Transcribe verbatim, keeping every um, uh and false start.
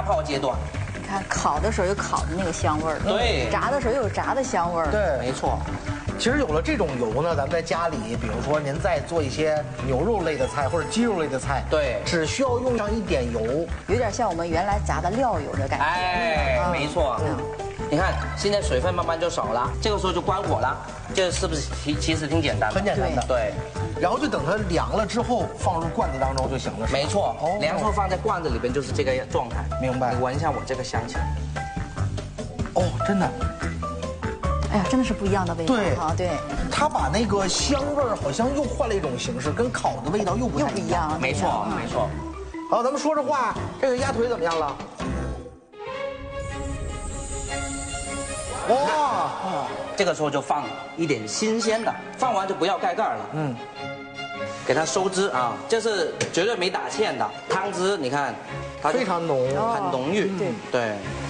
泡阶段。 你看烤的时候有烤的那个香味儿， 对炸的时候有炸的香味儿， 对， 没错。 其实有了这种油呢，咱们在家里，比如说您在做一些牛肉类的菜或者鸡肉类的菜， 对只需要用上一点油， 有点像我们原来炸的料油的感觉。 哎，没错。你看，现在水分慢慢就少了，这个时候就关火了，这是不是其其实挺简单的？ 很简单的。 对。 然后就等它凉了之后放入罐子当中就行了。 没错， 哦凉之后放在罐子里边就是这个状态。 明白。 你闻一下我这个香气。 哦，真的。 哎呀，真的是不一样的味道哈，对。 它把那个香味儿好像又换了一种形式，跟烤的味道又不太一样。 没错，没错。 好，咱们说实话，这个鸭腿怎么样了？哇， 这个时候就放一点新鲜的，放完就不要盖盖了。嗯，给它收汁啊，这是绝对没打芡的汤汁，你看，它非常浓， 很浓郁。 对对。